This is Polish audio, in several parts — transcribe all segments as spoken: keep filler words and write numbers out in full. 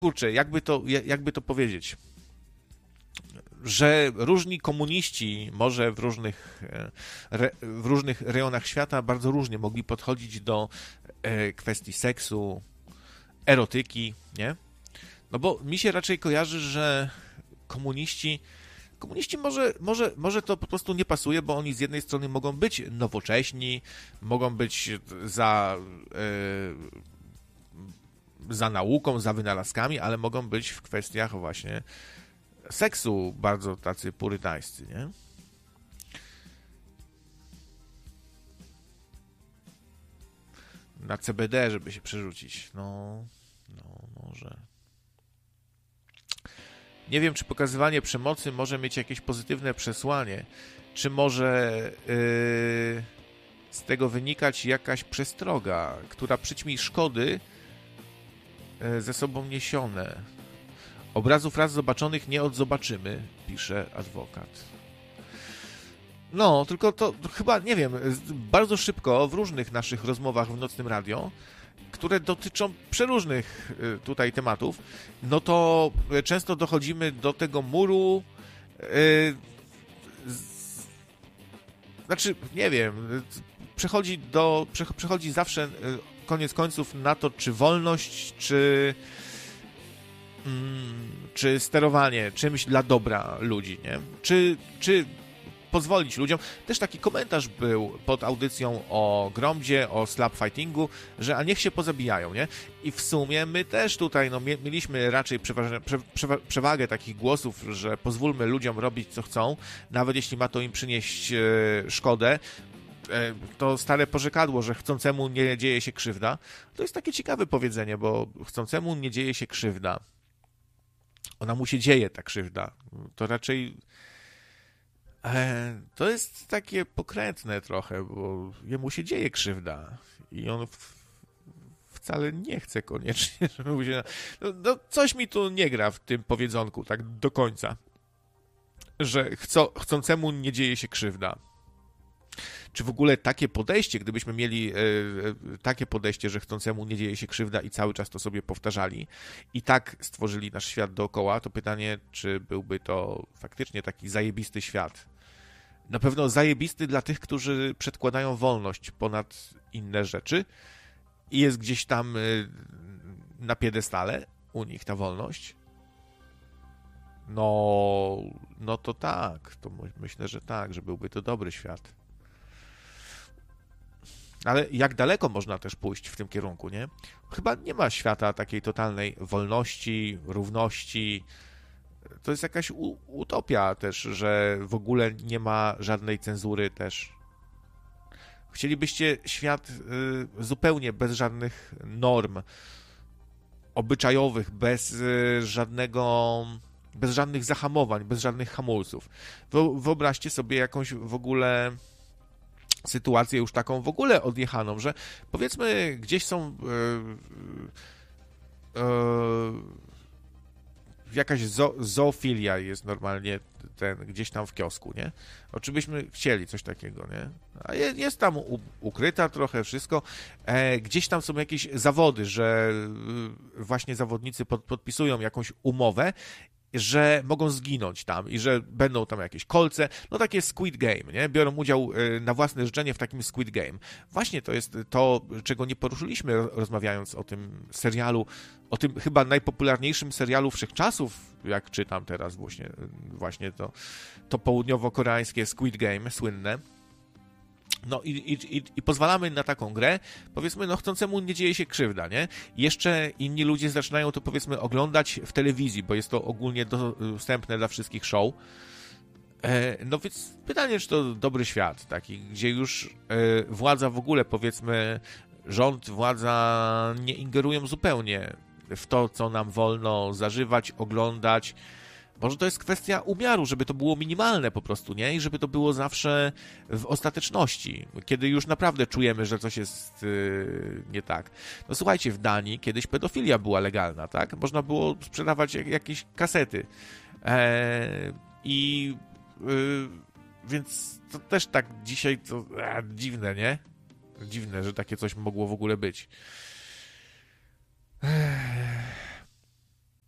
kurczę, jakby to, jakby to powiedzieć, że różni komuniści może w różnych, w różnych rejonach świata bardzo różnie mogli podchodzić do kwestii seksu, erotyki, nie? No bo mi się raczej kojarzy, że komuniści, komuniści może, może, może to po prostu nie pasuje, bo oni z jednej strony mogą być nowocześni, mogą być za, yy, za nauką, za wynalazkami, ale mogą być w kwestiach właśnie seksu bardzo tacy purytańscy, nie? Na C B D, żeby się przerzucić. No, no może. Nie wiem, czy pokazywanie przemocy może mieć jakieś pozytywne przesłanie, czy może yy, z tego wynikać jakaś przestroga, która przyćmi szkody yy, ze sobą niesione. Obrazów raz zobaczonych nie odzobaczymy, pisze adwokat. No, tylko to chyba, nie wiem, bardzo szybko w różnych naszych rozmowach w Nocnym Radio, które dotyczą przeróżnych tutaj tematów, no to często dochodzimy do tego muru, yy, z, znaczy, nie wiem, przechodzi do, przechodzi zawsze koniec końców na to, czy wolność, czy mm, czy sterowanie czymś dla dobra ludzi, nie? Czy, czy pozwolić ludziom. Też taki komentarz był pod audycją o Gromdzie, o slap fightingu, że a niech się pozabijają, nie? I w sumie my też tutaj no, mieliśmy raczej przewa- prze- przewagę takich głosów, że pozwólmy ludziom robić co chcą, nawet jeśli ma to im przynieść e, szkodę. E, to stare porzekadło, że chcącemu nie dzieje się krzywda. To jest takie ciekawe powiedzenie, bo chcącemu nie dzieje się krzywda. Ona mu się dzieje, ta krzywda. To raczej e, to jest takie pokrętne trochę, bo jemu się dzieje krzywda i on w, wcale nie chce koniecznie, żeby mu się... No, no, coś mi tu nie gra w tym powiedzonku tak do końca, że chcą, chcącemu nie dzieje się krzywda. Czy w ogóle takie podejście, gdybyśmy mieli e, takie podejście, że chcącemu nie dzieje się krzywda i cały czas to sobie powtarzali i tak stworzyli nasz świat dookoła, to pytanie, czy byłby to faktycznie taki zajebisty świat. Na pewno zajebisty dla tych, którzy przedkładają wolność ponad inne rzeczy i jest gdzieś tam e, na piedestale u nich ta wolność. No, no to tak, to myślę, że tak, że byłby to dobry świat. Ale jak daleko można też pójść w tym kierunku, nie? Chyba nie ma świata takiej totalnej wolności, równości. To jest jakaś u- utopia też, że w ogóle nie ma żadnej cenzury też. Chcielibyście świat y, zupełnie bez żadnych norm obyczajowych, bez y, żadnego, bez żadnych zahamowań, bez żadnych hamulców. Wyobraźcie sobie jakąś w ogóle sytuację już taką w ogóle odjechaną, że powiedzmy gdzieś są yy, yy, jakaś zo, zoofilia jest normalnie ten, gdzieś tam w kiosku, nie? Oczywiście chcieli coś takiego, nie? A jest, jest tam u, ukryta trochę wszystko. E, gdzieś tam są jakieś zawody, że yy, właśnie zawodnicy pod, podpisują jakąś umowę, że mogą zginąć tam i że będą tam jakieś kolce, no takie Squid Game, nie? Biorą udział na własne życzenie w takim Squid Game. Właśnie to jest to, czego nie poruszyliśmy rozmawiając o tym serialu, o tym chyba najpopularniejszym serialu wszechczasów, jak czytam teraz właśnie, właśnie to, to południowo-koreańskie Squid Game, słynne. No i, i, i, i pozwalamy na taką grę, powiedzmy, no chcącemu nie dzieje się krzywda, nie? Jeszcze inni ludzie zaczynają to, powiedzmy, oglądać w telewizji, bo jest to ogólnie dostępne dla wszystkich show. E, no więc pytanie, czy to dobry świat, taki, gdzie już e, władza w ogóle, powiedzmy, rząd, władza nie ingerują zupełnie w to, co nam wolno zażywać, oglądać. Może to jest kwestia umiaru, żeby to było minimalne po prostu, nie? I żeby to było zawsze w ostateczności, kiedy już naprawdę czujemy, że coś jest yy, nie tak. No słuchajcie, w Danii kiedyś pedofilia była legalna, tak? Można było sprzedawać jak, jakieś kasety. Eee, I yy, więc to też tak dzisiaj to a, dziwne, nie? Dziwne, że takie coś mogło w ogóle być. Eee.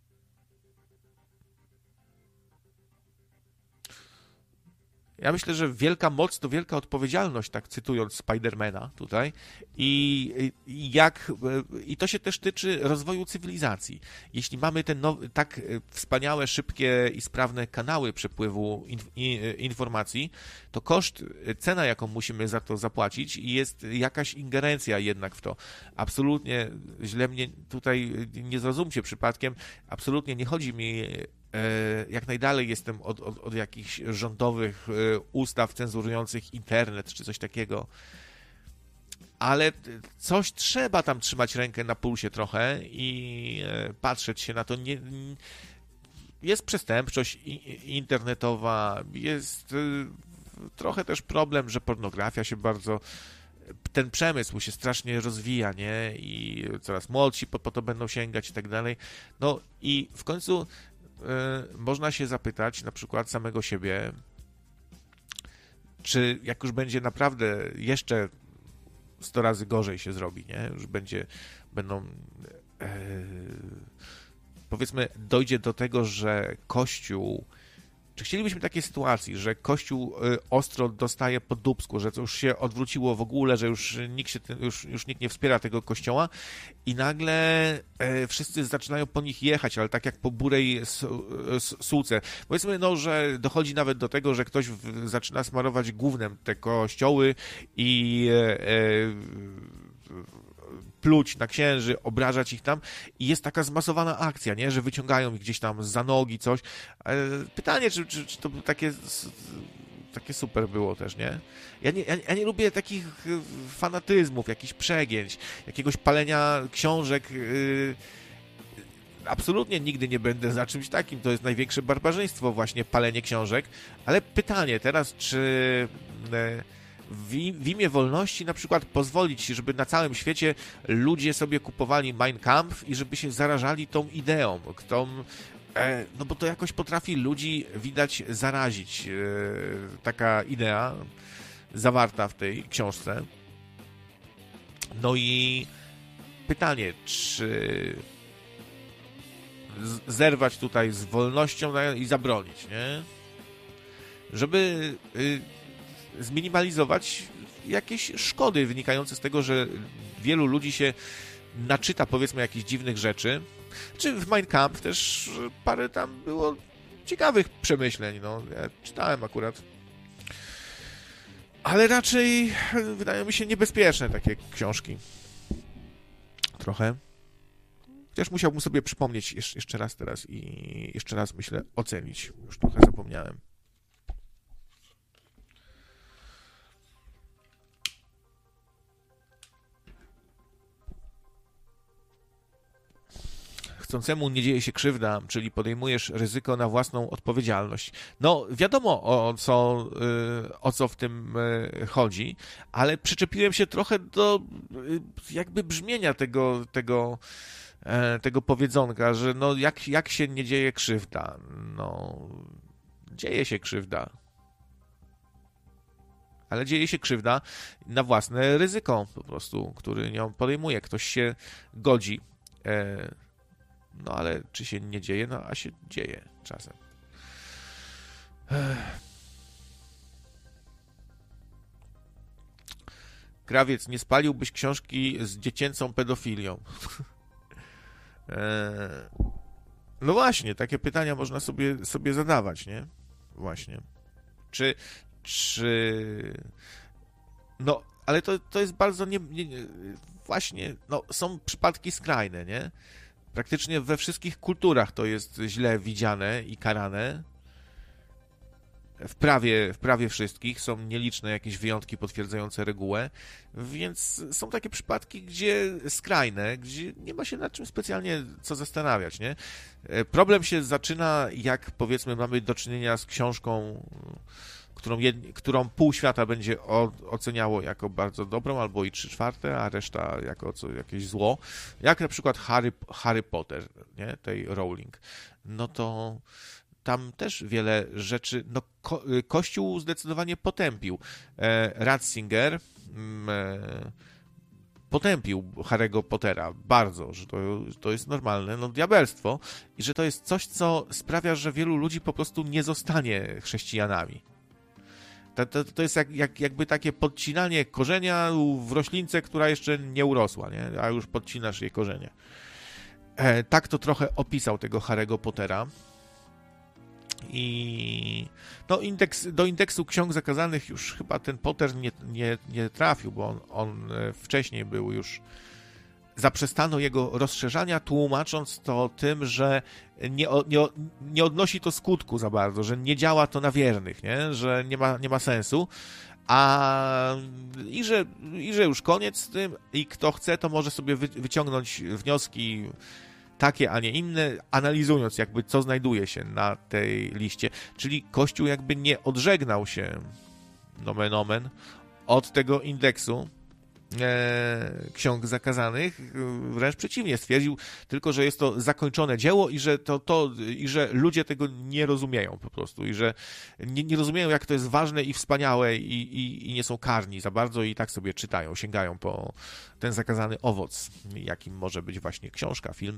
Ja myślę, że wielka moc to wielka odpowiedzialność, tak cytując Spidermana tutaj. I, i jak, i to się też tyczy rozwoju cywilizacji. Jeśli mamy te nowe, tak wspaniałe, szybkie i sprawne kanały przepływu in, in, informacji, to koszt, cena, jaką musimy za to zapłacić, jest jakaś ingerencja jednak w to. Absolutnie źle mnie tutaj nie zrozumcie przypadkiem, absolutnie nie chodzi mi, jak najdalej jestem od, od, od jakichś rządowych ustaw cenzurujących internet czy coś takiego, ale coś trzeba tam trzymać rękę na pulsie trochę i patrzeć się na to. Nie, jest przestępczość internetowa, jest trochę też problem, że pornografia się bardzo, ten przemysł się strasznie rozwija, nie? I coraz młodsi po, po to będą sięgać i tak dalej. No i w końcu y, można się zapytać na przykład samego siebie, czy jak już będzie naprawdę jeszcze sto razy gorzej się zrobi, nie? Już będzie, będą y, powiedzmy, dojdzie do tego, że Kościół, czy chcielibyśmy takiej sytuacji, że Kościół ostro dostaje po dupsku, że to już się odwróciło w ogóle, że już nikt, się, już, już nikt nie wspiera tego Kościoła i nagle e, wszyscy zaczynają po nich jechać, ale tak jak po burej sułce. Powiedzmy, no, że dochodzi nawet do tego, że ktoś w, zaczyna smarować gównem te kościoły i e, e, pluć na księży, obrażać ich tam i jest taka zmasowana akcja, nie, że wyciągają ich gdzieś tam za nogi, coś. Pytanie, czy, czy, czy to takie, takie super było też, nie? Ja nie, ja, ja nie lubię takich fanatyzmów, jakichś przegięć, jakiegoś palenia książek. Absolutnie nigdy nie będę za czymś takim. To jest największe barbarzyństwo, właśnie palenie książek. Ale pytanie teraz, czy w imię wolności na przykład pozwolić, żeby na całym świecie ludzie sobie kupowali Mein Kampf i żeby się zarażali tą ideą, tą, e, no bo to jakoś potrafi ludzi, widać, zarazić, e, taka idea zawarta w tej książce. No i pytanie, czy zerwać tutaj z wolnością i zabronić, nie? Żeby y, zminimalizować jakieś szkody wynikające z tego, że wielu ludzi się naczyta, powiedzmy, jakichś dziwnych rzeczy. Czy w Mein Kampf też parę tam było ciekawych przemyśleń, no, ja czytałem akurat. Ale raczej wydają mi się niebezpieczne takie książki. Trochę. Chociaż musiałbym sobie przypomnieć jeszcze raz teraz i jeszcze raz, myślę, ocenić. Już trochę zapomniałem. Chcącemu nie dzieje się krzywda, czyli podejmujesz ryzyko na własną odpowiedzialność. No, wiadomo o co, o co w tym chodzi, ale przyczepiłem się trochę do jakby brzmienia tego, tego, tego powiedzonka, że no jak, jak się nie dzieje krzywda? No, dzieje się krzywda. Ale dzieje się krzywda na własne ryzyko po prostu, który nią podejmuje. Ktoś się godzi. No ale czy się nie dzieje? No a się dzieje czasem. Krawiec, nie spaliłbyś książki z dziecięcą pedofilią? No właśnie, takie pytania można sobie, sobie zadawać, nie? Właśnie. Czy, czy... No, ale to, to jest bardzo nie, nie... Właśnie, no, są przypadki skrajne, nie? Praktycznie we wszystkich kulturach to jest źle widziane i karane. W prawie, w prawie wszystkich są nieliczne jakieś wyjątki potwierdzające regułę, więc są takie przypadki, gdzie skrajne, gdzie nie ma się nad czym specjalnie co zastanawiać, nie? Problem się zaczyna, jak powiedzmy mamy do czynienia z książką, którą, jed... którą pół świata będzie o... oceniało jako bardzo dobrą, albo i trzy czwarte, a reszta jako co, jakieś zło. Jak na przykład Harry, Harry Potter, nie? Tej Rowling. No to tam też wiele rzeczy, no ko... Kościół zdecydowanie potępił. E, Ratzinger e, potępił Harry'ego Pottera bardzo, że to, to jest normalne, no diabelstwo i że to jest coś, co sprawia, że wielu ludzi po prostu nie zostanie chrześcijanami. To, to, to jest jak, jak, jakby takie podcinanie korzenia w roślince, która jeszcze nie urosła, nie? A już podcinasz jej korzenie. E, tak to trochę opisał tego Harry'ego Pottera. I no, indeks, do indeksu ksiąg zakazanych już chyba ten Potter nie, nie, nie trafił, bo on, on wcześniej był już. Zaprzestano jego rozszerzania, tłumacząc to tym, że nie, nie, nie odnosi to skutku za bardzo, że nie działa to na wiernych, nie? Że nie ma, nie ma sensu, a i że, i że już koniec z tym i kto chce, to może sobie wy, wyciągnąć wnioski takie, a nie inne, analizując jakby co znajduje się na tej liście. Czyli Kościół jakby nie odżegnał się, nomen omen, od tego indeksu e, ksiąg zakazanych, wręcz przeciwnie, stwierdził tylko, że jest to zakończone dzieło i że to, to i że ludzie tego nie rozumieją po prostu i że nie, nie rozumieją, jak to jest ważne i wspaniałe i, i, i nie są karni za bardzo i tak sobie czytają, sięgają po ten zakazany owoc, jakim może być właśnie książka, film.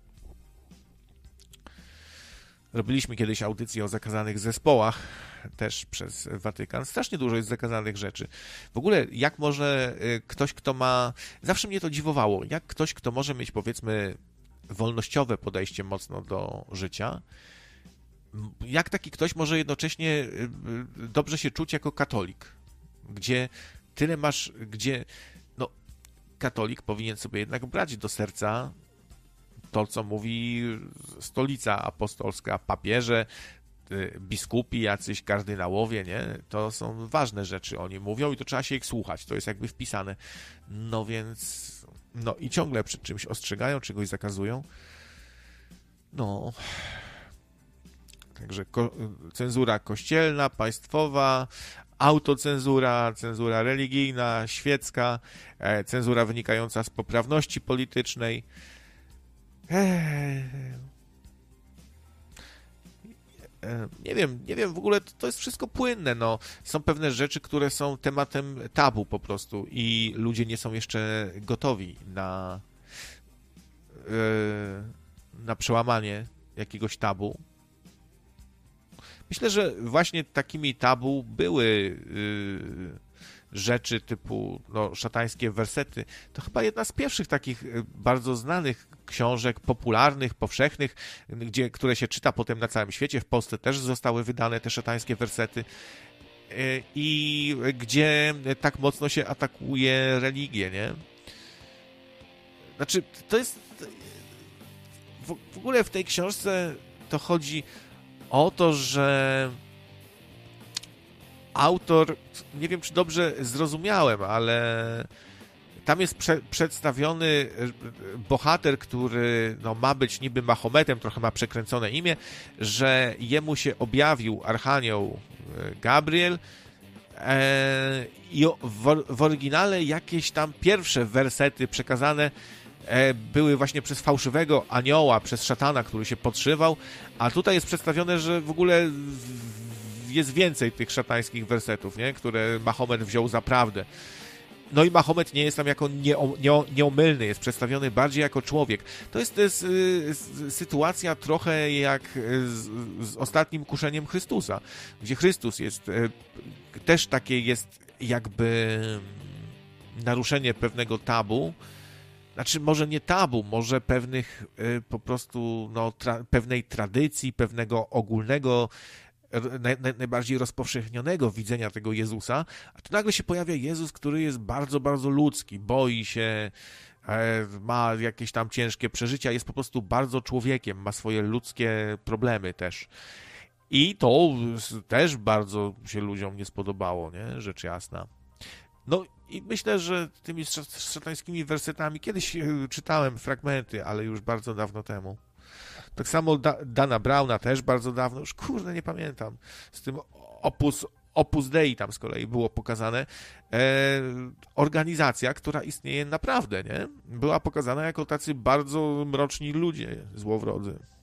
Robiliśmy kiedyś audycję o zakazanych zespołach, też przez Watykan. Strasznie dużo jest zakazanych rzeczy. W ogóle, jak może ktoś, kto ma... Zawsze mnie to dziwowało. Jak ktoś, kto może mieć, powiedzmy, wolnościowe podejście mocno do życia, jak taki ktoś może jednocześnie dobrze się czuć jako katolik, gdzie tyle masz, gdzie... No, katolik powinien sobie jednak brać do serca to, co mówi stolica apostolska, papieże, biskupi, jacyś kardynałowie, nie? To są ważne rzeczy, oni mówią i to trzeba się ich słuchać, to jest jakby wpisane. No więc, no i ciągle przed czymś ostrzegają, czegoś zakazują. No, także ko- cenzura kościelna, państwowa, autocenzura, cenzura religijna, świecka, e, cenzura wynikająca z poprawności politycznej. Nie wiem, nie wiem, w ogóle to jest wszystko płynne, no. Są pewne rzeczy, które są tematem tabu po prostu i ludzie nie są jeszcze gotowi na na przełamanie jakiegoś tabu. Myślę, że właśnie takimi tabu były rzeczy typu no, szatańskie wersety. To chyba jedna z pierwszych takich bardzo znanych książek, popularnych, powszechnych, gdzie, które się czyta potem na całym świecie. W Polsce też zostały wydane te szatańskie wersety i gdzie tak mocno się atakuje religię, nie? Znaczy, to jest... W, w ogóle w tej książce to chodzi o to, że autor, nie wiem, czy dobrze zrozumiałem, ale tam jest prze, przedstawiony bohater, który no, ma być niby Mahometem, trochę ma przekręcone imię, że jemu się objawił archanioł Gabriel e, i w, w oryginale jakieś tam pierwsze wersety przekazane e, były właśnie przez fałszywego anioła, przez szatana, który się podszywał, a tutaj jest przedstawione, że w ogóle jest więcej tych szatańskich wersetów, nie? Które Mahomet wziął za prawdę. No i Mahomet nie jest tam jako nieo, nieo, nieomylny, jest przedstawiony bardziej jako człowiek. To jest, to jest y, sytuacja trochę jak z, z ostatnim kuszeniem Chrystusa, gdzie Chrystus jest y, też takie jest jakby naruszenie pewnego tabu, znaczy może nie tabu, może pewnych y, po prostu no, tra, pewnej tradycji, pewnego ogólnego Naj, naj, najbardziej rozpowszechnionego widzenia tego Jezusa, a tu nagle się pojawia Jezus, który jest bardzo, bardzo ludzki, boi się, e, ma jakieś tam ciężkie przeżycia, jest po prostu bardzo człowiekiem, ma swoje ludzkie problemy też. I to też bardzo się ludziom nie spodobało, nie? Rzecz jasna. No i myślę, że tymi szatańskimi wersetami kiedyś czytałem fragmenty, ale już bardzo dawno temu. Tak samo da, Dana Browna też bardzo dawno, już kurde nie pamiętam, z tym Opus, Opus Dei tam z kolei było pokazane, e, organizacja, która istnieje naprawdę, nie? Była pokazana jako tacy bardzo mroczni ludzie, złowrodzy.